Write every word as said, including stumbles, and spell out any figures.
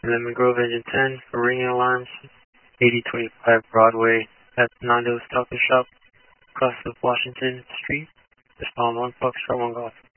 Lemon Grove Engine ten for ringing alarms, eighty twenty-five Broadway at Nando's Taco Shop, across of Washington Street. Respond one Foxtrot one Golf.